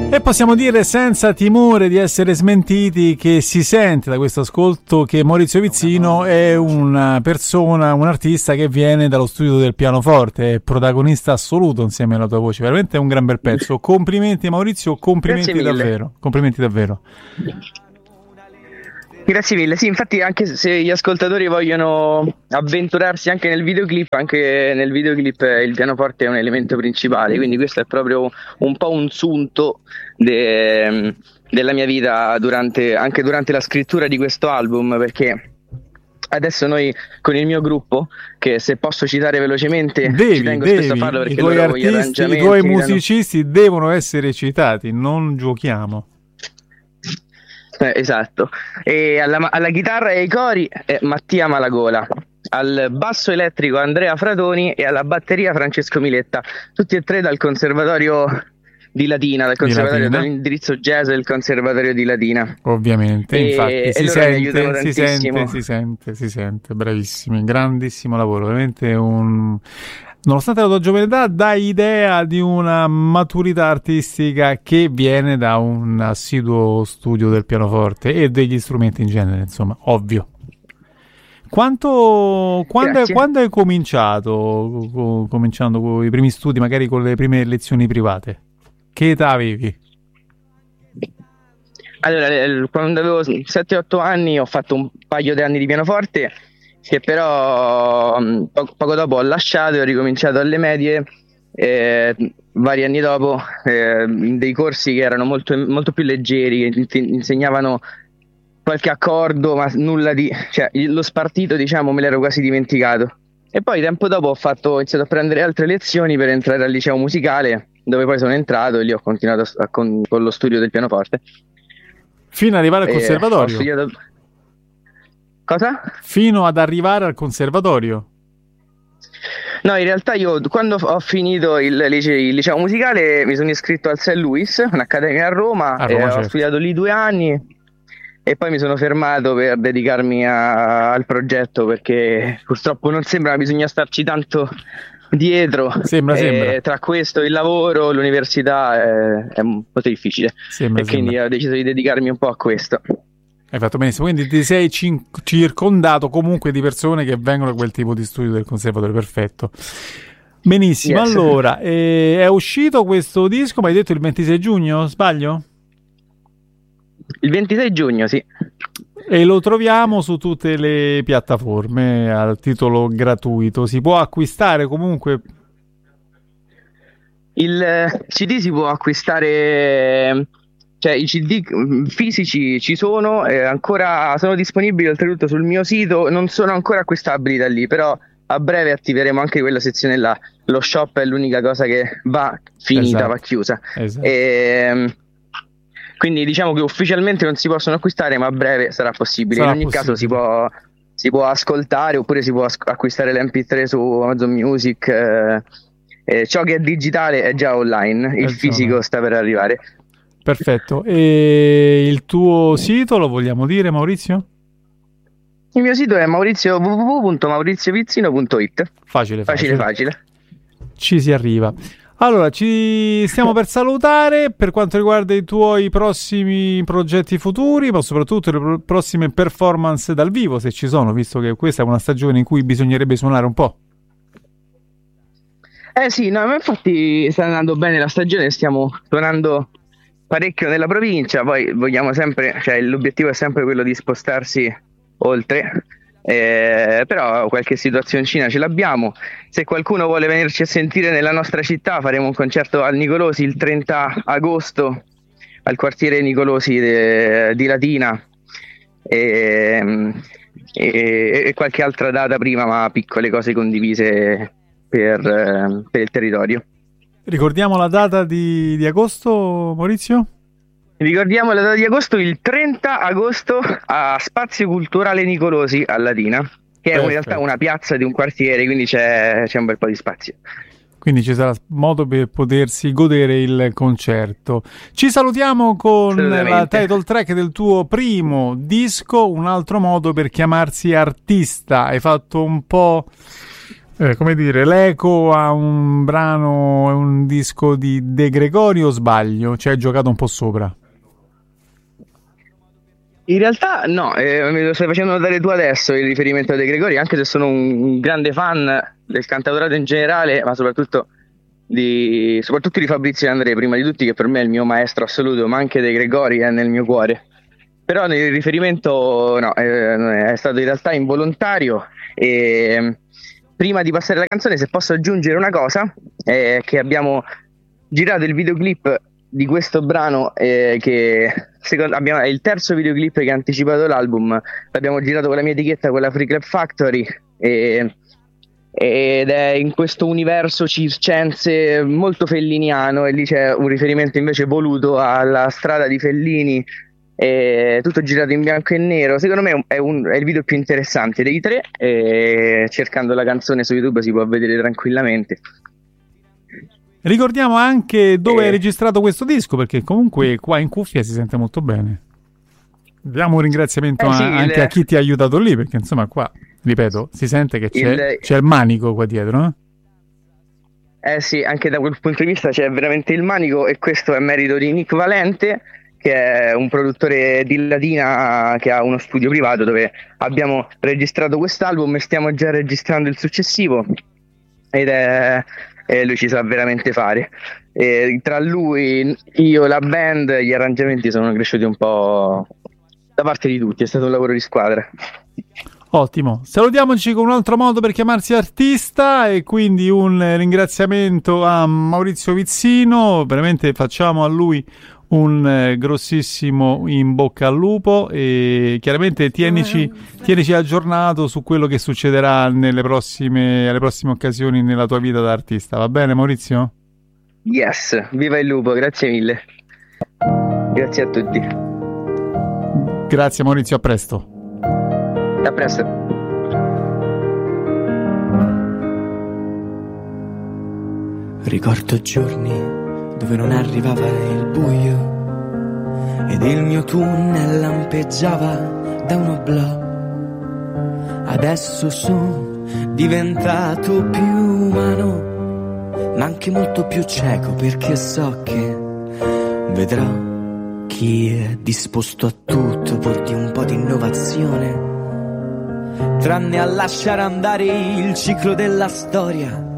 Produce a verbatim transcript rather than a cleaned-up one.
E possiamo dire senza timore di essere smentiti che si sente da questo ascolto che Maurizio Vizzino è una persona, un artista che viene dallo studio del pianoforte, è protagonista assoluto insieme alla tua voce, veramente è un gran bel pezzo. Complimenti Maurizio, complimenti davvero, complimenti davvero. Grazie mille, sì, infatti anche se gli ascoltatori vogliono avventurarsi anche nel videoclip, anche nel videoclip il pianoforte è un elemento principale, quindi questo è proprio un po' un sunto de, della mia vita durante, anche durante la scrittura di questo album, perché adesso noi con il mio gruppo, che se posso citare velocemente, devi, ci tengo devi. spesso a farlo perché i tuoi loro artisti, i tuoi musicisti danno... devono essere citati, non giochiamo. Eh, esatto, e alla, alla chitarra e ai cori eh, Mattia Malagola, al basso elettrico Andrea Fratoni e alla batteria Francesco Miletta, tutti e tre dal Conservatorio di Latina, dal conservatorio dall'indirizzo jazz del Conservatorio di Latina. Ovviamente, e, infatti e si, sente, si sente, si sente, si sente, bravissimi, grandissimo lavoro, veramente un... Nonostante la tua giovane età, dai idea di una maturità artistica che viene da un assiduo studio del pianoforte e degli strumenti in genere, insomma, ovvio. Quanto, quando, hai, quando hai cominciato, co, cominciando con i primi studi, magari con le prime lezioni private? Che età avevi? Allora, quando avevo sette otto anni ho fatto un paio di anni di pianoforte, che però poco, poco dopo ho lasciato e ho ricominciato alle medie eh, vari anni dopo eh, in dei corsi che erano molto, molto più leggeri, che insegnavano qualche accordo ma nulla di, cioè lo spartito diciamo me l'ero quasi dimenticato, e poi tempo dopo ho fatto ho iniziato a prendere altre lezioni per entrare al liceo musicale, dove poi sono entrato e lì ho continuato a, a, con, con lo studio del pianoforte fino ad arrivare al eh, conservatorio. Ho studiato... Cosa? Fino ad arrivare al conservatorio. No, in realtà io quando ho finito il liceo, il liceo musicale mi sono iscritto al Saint Louis, un'accademia a Roma, a Roma e certo. Ho studiato lì due anni e poi mi sono fermato per dedicarmi a, al progetto, perché purtroppo non sembra, bisogna starci tanto dietro. Sembra, e sembra. Tra questo, il lavoro, l'università è, è un po' difficile. Sembra, e quindi sembra. ho deciso di dedicarmi un po' a questo. Hai fatto benissimo, quindi ti sei cin- circondato comunque di persone che vengono da quel tipo di studio del conservatorio, perfetto. Benissimo, Yes. Allora, eh, è uscito questo disco, ma hai detto il ventisei giugno, sbaglio? Il ventisei giugno, sì. E lo troviamo su tutte le piattaforme al titolo gratuito, si può acquistare comunque? Il C D si può acquistare... Cioè i C D fisici ci sono, eh, ancora sono disponibili oltretutto sul mio sito, non sono ancora acquistabili da lì, però a breve attiveremo anche quella sezione là. Lo shop è l'unica cosa che va finita, esatto. va chiusa. Esatto. E, quindi diciamo che ufficialmente non si possono acquistare, ma a breve sarà possibile. Sarà In ogni possibile. caso si può, si può ascoltare, oppure si può acquistare l'M P tre su Amazon Music. Eh, eh, ciò che è digitale è già online, il È fisico già. sta per arrivare. Perfetto, e il tuo sito lo vogliamo dire, Maurizio? Il mio sito è maurizio w w w punto maurizio vizzino punto it. Facile, facile, facile, facile. Ci si arriva. Allora, ci stiamo per salutare per quanto riguarda i tuoi prossimi progetti futuri, ma soprattutto le pro- prossime performance dal vivo, se ci sono, visto che questa è una stagione in cui bisognerebbe suonare un po'. Eh sì, no, ma infatti sta andando bene la stagione, stiamo suonando parecchio nella provincia, poi vogliamo sempre, cioè l'obiettivo è sempre quello di spostarsi oltre, eh, però qualche situazioncina ce l'abbiamo. Se qualcuno vuole venirci a sentire nella nostra città, faremo un concerto al Nicolosi il trenta agosto al quartiere Nicolosi de, di Latina e, e, e qualche altra data prima, ma piccole cose condivise per, per il territorio. Ricordiamo la data di, di agosto, Maurizio? Ricordiamo la data di agosto, il trenta agosto a Spazio Culturale Nicolosi a Latina, che è Perfetto. in realtà una piazza di un quartiere, quindi c'è, c'è un bel po' di spazio. Quindi ci sarà modo per potersi godere il concerto. Ci salutiamo con la title track del tuo primo disco, un altro modo per chiamarsi artista. Hai fatto un po' eh, come dire, l'eco a un brano, un disco di De Gregori o sbaglio? Ci hai giocato un po' sopra? In realtà no, eh, me lo stai facendo notare tu adesso il riferimento a De Gregori, anche se sono un, un grande fan del cantautorato in generale, ma soprattutto di, soprattutto di Fabrizio De André, prima di tutti, che per me è il mio maestro assoluto, ma anche De Gregori è nel mio cuore. Però il riferimento no, eh, è stato in realtà involontario. E prima di passare la canzone, se posso aggiungere una cosa, è che abbiamo girato il videoclip di questo brano, eh, che secondo, abbiamo, è il terzo videoclip che ha anticipato l'album. L'abbiamo girato con la mia etichetta, con la Free Club Factory, e, ed è in questo universo circense molto felliniano, e lì c'è un riferimento invece voluto alla strada di Fellini, e tutto girato in bianco e nero. Secondo me è, un, è il video più interessante dei tre, e cercando la canzone su YouTube si può vedere tranquillamente. Ricordiamo anche dove eh. hai registrato questo disco, perché comunque qua in cuffia si sente molto bene. Diamo un ringraziamento eh sì, a, anche il... a chi ti ha aiutato lì, perché insomma qua, ripeto, si sente che c'è il, c'è il manico qua dietro, no? Eh sì, anche da quel punto di vista c'è veramente il manico, e questo è merito di Nick Valente, che è un produttore di Latina che ha uno studio privato dove abbiamo registrato quest'album e stiamo già registrando il successivo, ed è... e lui ci sa veramente fare. E tra lui, io, la band, gli arrangiamenti sono cresciuti un po' da parte di tutti, è stato un lavoro di squadra. Ottimo, salutiamoci con un altro modo per chiamarsi artista, e quindi un ringraziamento a Maurizio Vizzino, veramente facciamo a lui un grossissimo in bocca al lupo, e chiaramente tienici, tienici aggiornato su quello che succederà nelle prossime, alle prossime occasioni nella tua vita da artista, va bene Maurizio? Yes, viva il lupo, grazie mille. Grazie a tutti. Grazie Maurizio, a presto. A presto. Ricordo giorni dove non arrivava il buio ed il mio tunnel lampeggiava da un oblò. Adesso sono diventato più umano, ma anche molto più cieco, perché so che vedrò chi è disposto a tutto pur di un po' di innovazione, tranne a lasciare andare il ciclo della storia